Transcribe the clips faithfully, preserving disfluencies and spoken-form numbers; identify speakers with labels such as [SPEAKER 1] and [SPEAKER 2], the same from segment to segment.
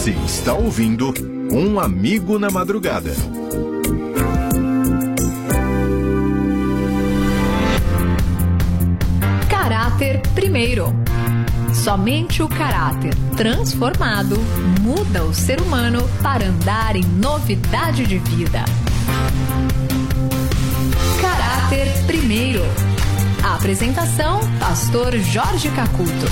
[SPEAKER 1] Você está ouvindo Um Amigo na Madrugada.
[SPEAKER 2] Caráter primeiro. Somente o caráter transformado muda o ser humano para andar em novidade de vida. Caráter primeiro. A apresentação, pastor Jorge Cacuto.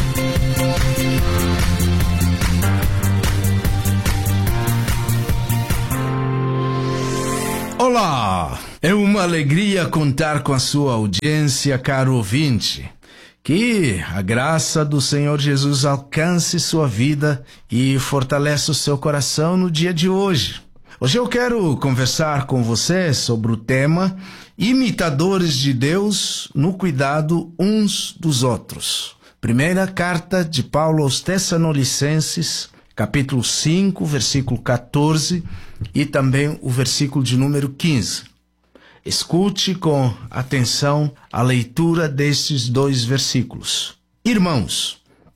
[SPEAKER 3] Olá! É uma alegria contar com a sua audiência, caro ouvinte. Que a graça do Senhor Jesus alcance sua vida e fortaleça o seu coração no dia de hoje. Hoje eu quero conversar com você sobre o tema Imitadores de Deus no cuidado uns dos outros. Primeira carta de Paulo aos Tessalonicenses, capítulo cinco, versículo catorze e também o versículo de número quinze. Escute com atenção a leitura destes dois versículos. Irmãos,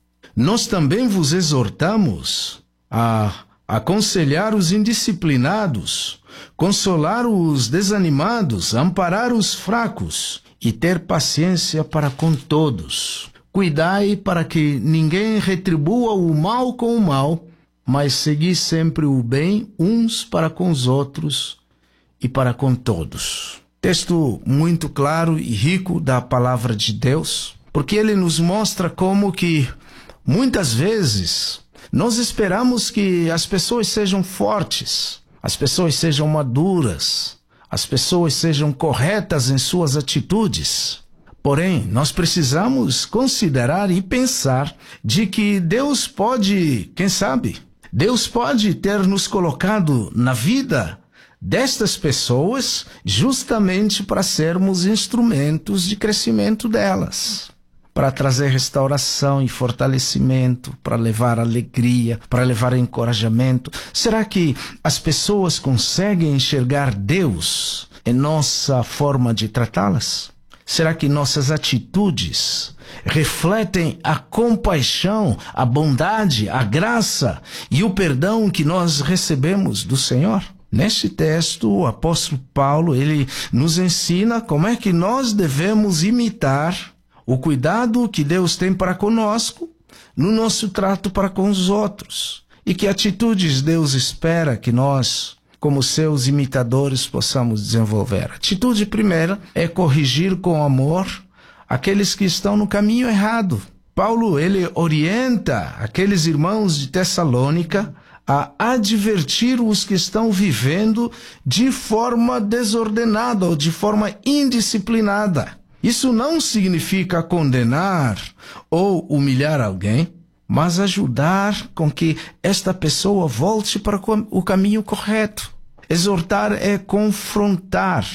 [SPEAKER 3] nós também vos exortamos a aconselhar os indisciplinados, consolar os desanimados, amparar os fracos e ter paciência para com todos. Cuidai para que ninguém retribua o mal com o mal, mas segui sempre o bem uns para com os outros e para com todos. Texto muito claro e rico da palavra de Deus, porque ele nos mostra como que muitas vezes nós esperamos que as pessoas sejam fortes, as pessoas sejam maduras, as pessoas sejam corretas em suas atitudes. Porém, nós precisamos considerar e pensar de que Deus pode, quem sabe, Deus pode ter nos colocado na vida destas pessoas justamente para sermos instrumentos de crescimento delas, para trazer restauração e fortalecimento, para levar alegria, para levar encorajamento. Será que as pessoas conseguem enxergar Deus em nossa forma de tratá-las? Será que nossas atitudes refletem a compaixão, a bondade, a graça e o perdão que nós recebemos do Senhor? Neste texto, o apóstolo Paulo, ele nos ensina como é que nós devemos imitar o cuidado que Deus tem para conosco no nosso trato para com os outros. E que atitudes Deus espera que nós, como seus imitadores, possamos desenvolver. A atitude primeira é corrigir com amor aqueles que estão no caminho errado. Paulo, ele orienta aqueles irmãos de Tessalônica a advertir os que estão vivendo de forma desordenada ou de forma indisciplinada. Isso não significa condenar ou humilhar alguém, mas ajudar com que esta pessoa volte para o caminho correto. Exortar é confrontar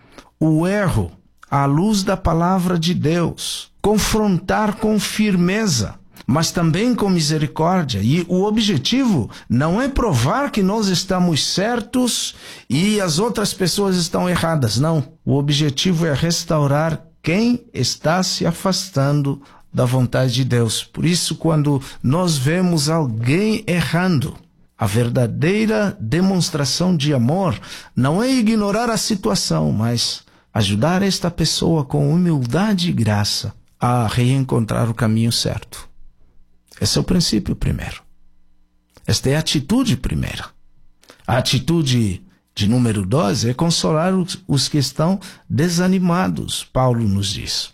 [SPEAKER 3] o erro à luz da palavra de Deus. Confrontar com firmeza, mas também com misericórdia. E o objetivo não é provar que nós estamos certos e as outras pessoas estão erradas. Não. O objetivo é restaurar quem está se afastando da vontade de Deus. Por isso, quando nós vemos alguém errando, a verdadeira demonstração de amor não é ignorar a situação, mas ajudar esta pessoa com humildade e graça a reencontrar o caminho certo. Esse é o princípio primeiro. Esta é a atitude primeira. A atitude de número dois é consolar os, os que estão desanimados. Paulo nos diz: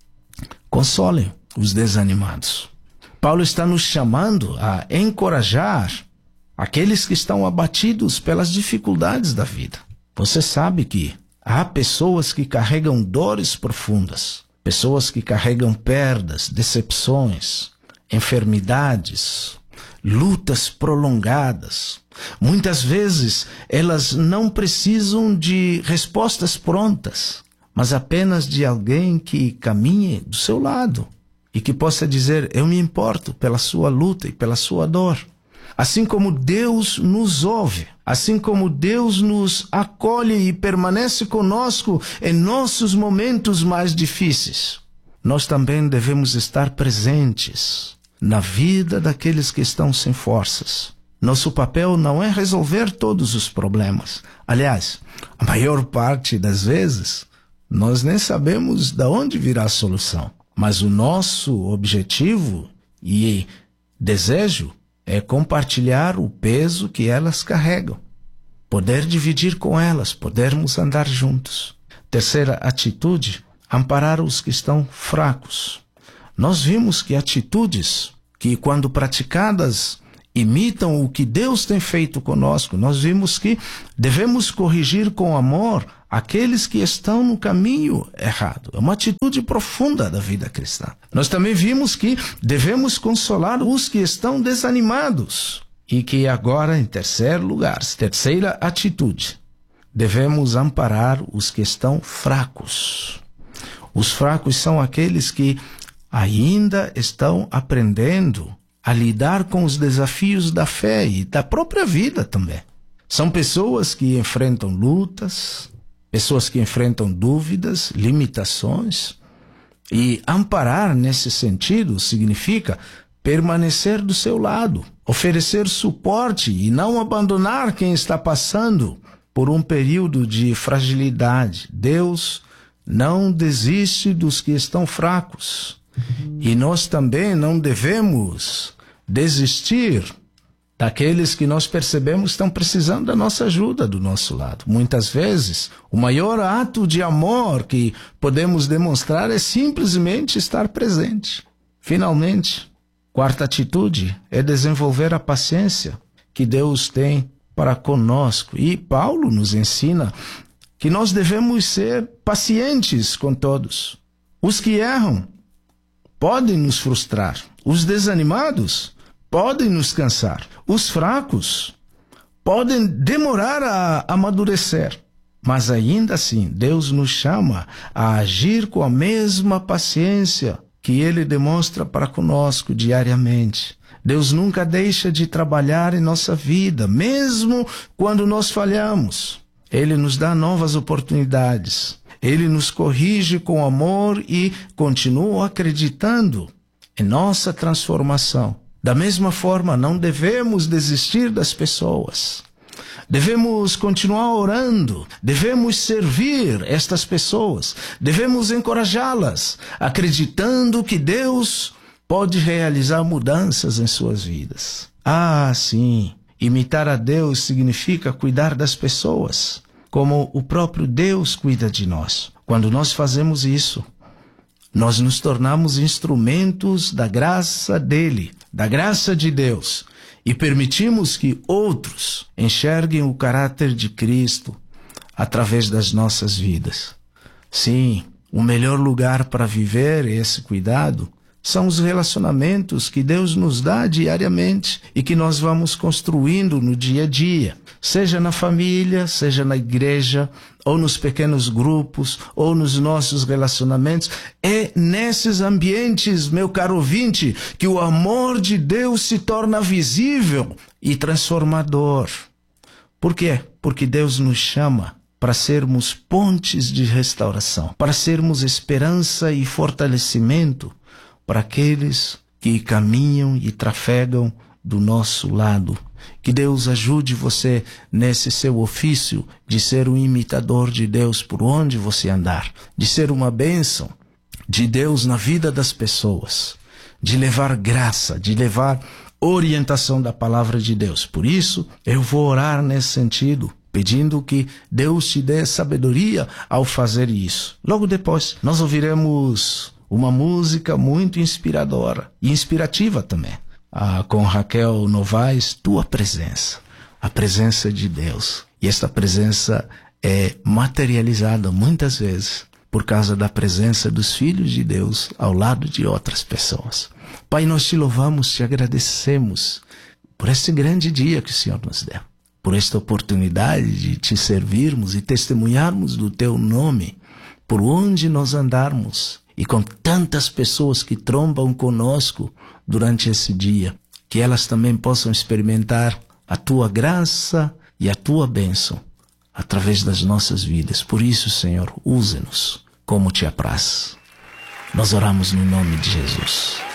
[SPEAKER 3] consolem os desanimados. Paulo está nos chamando a encorajar aqueles que estão abatidos pelas dificuldades da vida. Você sabe que há pessoas que carregam dores profundas, pessoas que carregam perdas, decepções, enfermidades, lutas prolongadas. Muitas vezes elas não precisam de respostas prontas, mas apenas de alguém que caminhe do seu lado e que possa dizer: eu me importo pela sua luta e pela sua dor. Assim como Deus nos ouve, assim como Deus nos acolhe e permanece conosco em nossos momentos mais difíceis, nós também devemos estar presentes na vida daqueles que estão sem forças, Nosso papel não é resolver todos os problemas. Aliás, a maior parte das vezes, nós nem sabemos de onde virá a solução. Mas o nosso objetivo e desejo é compartilhar o peso que elas carregam. Poder dividir com elas, podermos andar juntos. Terceira atitude, amparar os que estão fracos. Nós vimos que atitudes que, quando praticadas, imitam o que Deus tem feito conosco. Nós vimos que devemos corrigir com amor aqueles que estão no caminho errado. É uma atitude profunda da vida cristã. Nós também vimos que devemos consolar os que estão desanimados. E que agora, em terceiro lugar, terceira atitude, devemos amparar os que estão fracos. Os fracos são aqueles que ainda estão aprendendo a lidar com os desafios da fé e da própria vida também. São pessoas que enfrentam lutas, pessoas que enfrentam dúvidas, limitações. E amparar nesse sentido significa permanecer do seu lado, oferecer suporte e não abandonar quem está passando por um período de fragilidade. Deus não desiste dos que estão fracos. E nós também não devemos desistir daqueles que nós percebemos estão precisando da nossa ajuda do nosso lado. Muitas vezes, o maior ato de amor que podemos demonstrar é simplesmente estar presente. Finalmente, quarta atitude é desenvolver a paciência que Deus tem para conosco. E Paulo nos ensina que nós devemos ser pacientes com todos. Os que erram podem nos frustrar. Os desanimados podem nos cansar. Os fracos podem demorar a amadurecer. Mas ainda assim, Deus nos chama a agir com a mesma paciência que Ele demonstra para conosco diariamente. Deus nunca deixa de trabalhar em nossa vida, mesmo quando nós falhamos. Ele nos dá novas oportunidades. Ele nos corrige com amor e continua acreditando em nossa transformação. Da mesma forma, não devemos desistir das pessoas. Devemos continuar orando, devemos servir estas pessoas, devemos encorajá-las, acreditando que Deus pode realizar mudanças em suas vidas. Ah, sim, imitar a Deus significa cuidar das pessoas, como o próprio Deus cuida de nós. Quando nós fazemos isso, nós nos tornamos instrumentos da graça dele, da graça de Deus, e permitimos que outros enxerguem o caráter de Cristo através das nossas vidas. Sim, o melhor lugar para viver esse cuidado são os relacionamentos que Deus nos dá diariamente e que nós vamos construindo no dia a dia, seja na família, seja na igreja, ou nos pequenos grupos, ou nos nossos relacionamentos. É nesses ambientes, meu caro ouvinte, que o amor de Deus se torna visível e transformador. Por quê? Porque Deus nos chama para sermos pontes de restauração, para sermos esperança e fortalecimento para aqueles que caminham e trafegam do nosso lado. Que Deus ajude você nesse seu ofício de ser um imitador de Deus por onde você andar, de ser uma bênção de Deus na vida das pessoas, de levar graça, de levar orientação da palavra de Deus. Por isso, eu vou orar nesse sentido, pedindo que Deus te dê sabedoria ao fazer isso. Logo depois, nós ouviremos uma música muito inspiradora e inspirativa também. Ah, com Raquel Novaes, Tua Presença, a presença de Deus. E esta presença é materializada muitas vezes por causa da presença dos filhos de Deus ao lado de outras pessoas. Pai, nós te louvamos, te agradecemos por este grande dia que o Senhor nos deu, por esta oportunidade de te servirmos e testemunharmos do teu nome por onde nós andarmos. E com tantas pessoas que trombam conosco durante esse dia, que elas também possam experimentar a tua graça e a tua bênção através das nossas vidas. Por isso, Senhor, usa-nos como te apraz. Nós oramos no nome de Jesus.